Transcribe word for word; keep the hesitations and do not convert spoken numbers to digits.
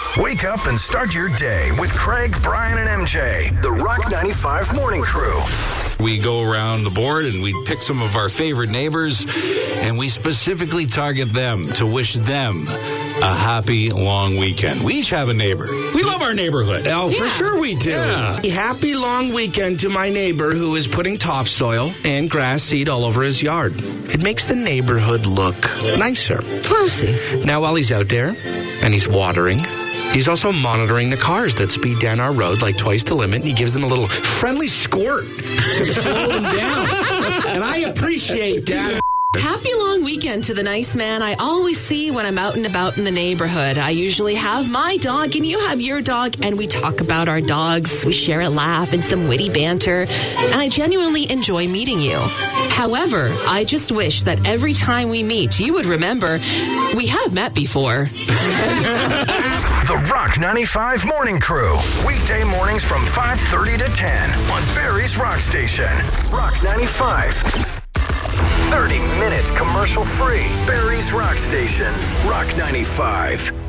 Wake up and start your day with Craig, Brian, and M J, the Rock ninety-five Morning Crew. We go around the board and we pick some of our favorite neighbors, and we specifically target them to wish them a happy, long weekend. We each have a neighbor. We love our neighborhood. Oh, Yeah. for sure we do. Yeah. Happy long weekend to my neighbor who is putting topsoil and grass seed all over his yard. It makes the neighborhood look nicer. Classy. Now, while he's out there and he's watering, he's also monitoring the cars that speed down our road like twice the limit, and he gives them a little friendly squirt to slow them down. And I appreciate that. Happy long weekend to the nice man I always see when I'm out and about in the neighborhood. I usually have my dog and you have your dog, and we talk about our dogs. We share a laugh and some witty banter, and I genuinely enjoy meeting you. However, I just wish that every time we meet, you would remember we have met before. The Rock ninety-five Morning Crew. Weekday mornings from five thirty to ten on Barrie's Rock Station. Rock ninety-five. thirty minutes commercial free. Barrie's Rock Station. Rock ninety-five.